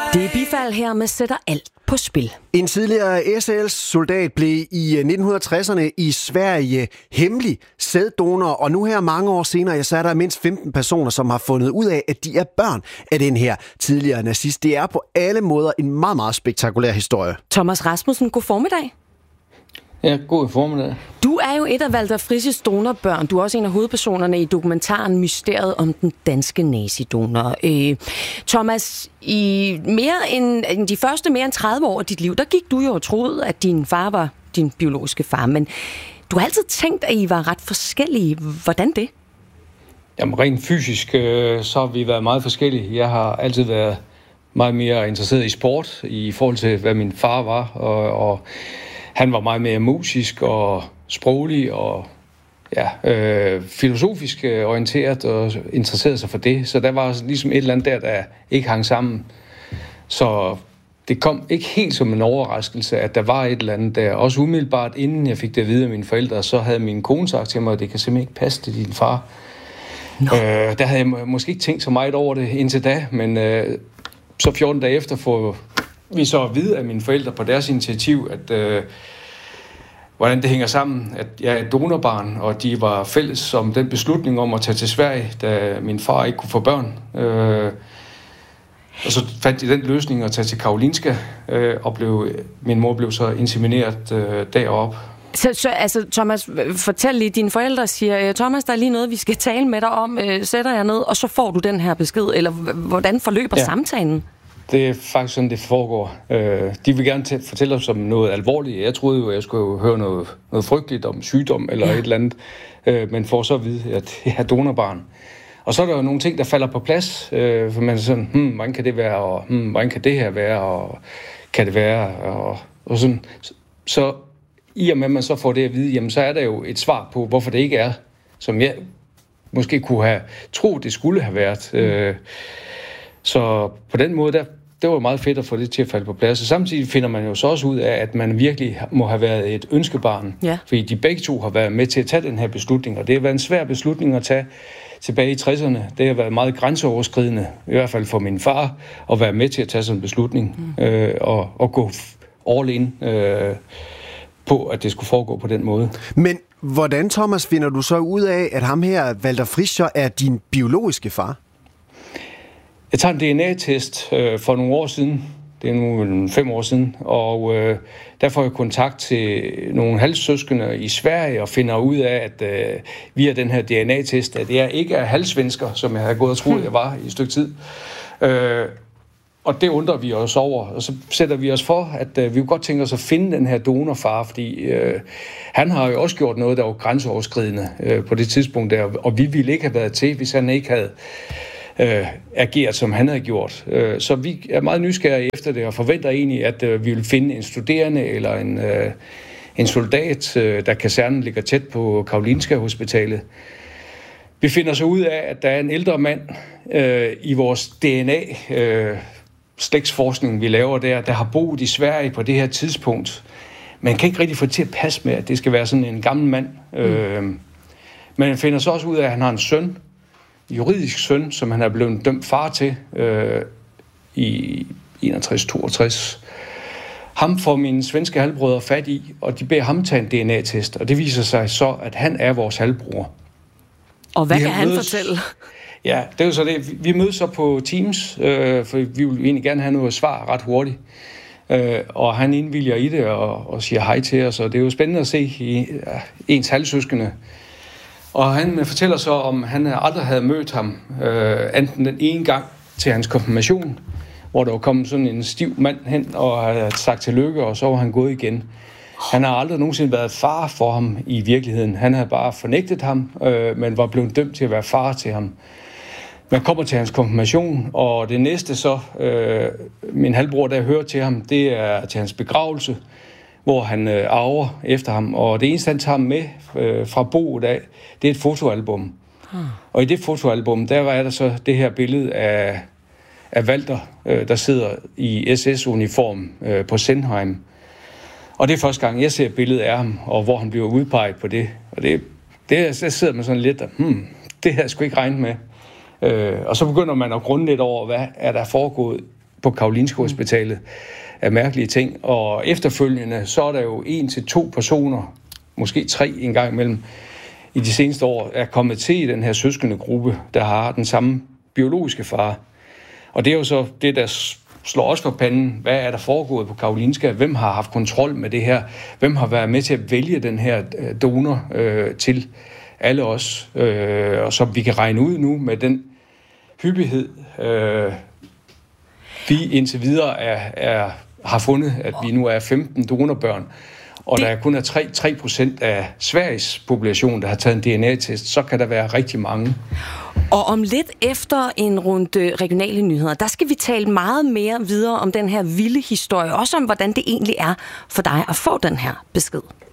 Det er Bifald her med sætter alt på spil. En tidligere SAS-soldat blev i 1960'erne i Sverige hemmelig sæddonor, og nu her mange år senere, så er der mindst 15 personer, som har fundet ud af, at de er børn af den her tidligere nazist. Det er på alle måder en meget, meget spektakulær historie. Thomas Rasmussen, god formiddag. Ja, god formiddag. Du er jo et af Walter Fritzs donorbørn. Du er også en af hovedpersonerne i dokumentaren Mysteriet om den danske nazidonor. Thomas, i de første mere end 30 år af dit liv, der gik du jo og troede, at din far var din biologiske far. Men du har altid tænkt, at I var ret forskellige. Hvordan det? Jamen, rent fysisk, så har vi været meget forskellige. Jeg har altid været meget mere interesseret i sport, i forhold til, hvad min far var, og han var meget mere musisk og sproglig og filosofisk orienteret og interesserede sig for det. Så der var ligesom et eller andet der ikke hang sammen. Så det kom ikke helt som en overraskelse, at der var et eller andet der. Også umiddelbart, inden jeg fik det at vide af mine forældre, så havde min kone sagt til mig, at det kan simpelthen ikke passe til din far. Der havde jeg måske ikke tænkt så meget over det indtil da, men så 14 dage efter får vi så at vide af mine forældre på deres initiativ, at hvordan det hænger sammen, at jeg er et donorbarn, og de var fælles om den beslutning om at tage til Sverige, da min far ikke kunne få børn. Og så fandt de den løsning at tage til Karolinska, og min mor blev så insemineret deroppe. Så altså, Thomas, fortæl lige, dine forældre siger, Thomas, der er lige noget, vi skal tale med dig om, sætter jeg ned, og så får du den her besked, eller hvordan forløber samtalen? Det er faktisk sådan, det foregår. De vil gerne fortælle os om noget alvorligt. Jeg troede jo, jeg skulle høre noget frygteligt om sygdom eller et eller andet, men får så at vide, at jeg er donorbarn. Og så er der jo nogle ting, der falder på plads, for man er sådan, hvordan kan det være, og hvordan kan det her være, og kan det være, og sådan. Så i og med, at man så får det at vide, jamen så er der jo et svar på, hvorfor det ikke er, som jeg måske kunne have troet, det skulle have været. Så på den måde, det var meget fedt at få det til at falde på plads. Og samtidig finder man jo så også ud af, at man virkelig må have været et ønskebarn. Ja. Fordi de begge to har været med til at tage den her beslutning. Og det har været en svær beslutning at tage tilbage i 60'erne. Det har været meget grænseoverskridende, i hvert fald for min far, at være med til at tage sådan en beslutning. Og gå all in på, at det skulle foregå på den måde. Men hvordan, Thomas, finder du så ud af, at ham her, Walter Fritz, er din biologiske far? Jeg tager en DNA-test for nogle år siden. Det er nu 5 år siden. Og der får jeg kontakt til nogle halvsøskende i Sverige og finder ud af, at via den her DNA-test, at jeg ikke er halvsvensker, som jeg havde gået og troet, jeg var i et stykke tid. Og det undrer vi os over. Og så sætter vi os for, at vi godt tænker os at finde den her donorfar, fordi han har jo også gjort noget, der var grænseoverskridende på det tidspunkt der. Og vi ville ikke have været til, hvis han ikke havde ageret, som han havde gjort. Så vi er meget nysgerrige efter det, og forventer egentlig, at vi vil finde en studerende eller en soldat, da kasernen ligger tæt på Karolinska Hospitalet. Vi finder så ud af, at der er en ældre mand i vores DNA-slægtsforskning, vi laver der har boet i Sverige på det her tidspunkt. Man kan ikke rigtig få det til at passe med, at det skal være sådan en gammel mand. Men man finder så også ud af, at han har en søn, juridisk søn, som han er blevet dømt far til i 61-62. Ham får mine svenske halvbrødre fat i, og de beder ham tage en DNA-test, og det viser sig så, at han er vores halvbror. Og hvad kan han fortælle? Ja, det er jo så det. Vi mødes så på Teams, for vi vil egentlig gerne have noget svar ret hurtigt. Og han indvilger i det og siger hej til os, og det er jo spændende at se ens halvsøskende. Og han fortæller så, om han aldrig havde mødt ham, enten den ene gang til hans konfirmation, hvor der var kommet sådan en stiv mand hen og havde sagt tillykke, og så var han gået igen. Han har aldrig nogensinde været far for ham i virkeligheden. Han havde bare fornægtet ham, men var blevet dømt til at være far til ham. Man kommer til hans konfirmation, og det næste så, min halvbror, der hører til ham, det er til hans begravelse, hvor han arver efter ham. Og det eneste, han tager med fra boet af, det er et fotoalbum. Og i det fotoalbum, der er der så det her billede af Walter, der sidder i SS-uniform på Sennheim. Og det er første gang, jeg ser billedet af ham, og hvor han bliver udpeget på det. Og der sidder man sådan lidt, det her skulle ikke regne med. Og så begynder man at grunde lidt over, hvad er der foregået på Karolinska Hospitalet af mærkelige ting. Og efterfølgende, så er der jo 1 til 2 personer, måske 3 en gang imellem, i de seneste år, er kommet til i den her søskende gruppe, der har den samme biologiske far. Og det er jo så det, der slår os for panden. Hvad er der foregået på Karolinska? Hvem har haft kontrol med det her? Hvem har været med til at vælge den her donor til alle os? Og som vi kan regne ud nu med den hyppighed, vi indtil videre har fundet, at vi nu er 15 donorbørn, og der kun er 3% af Sveriges population, der har taget en DNA-test, så kan der være rigtig mange. Og om lidt efter en runde regionale nyheder, der skal vi tale meget mere videre om den her vilde historie, også om hvordan det egentlig er for dig at få den her besked.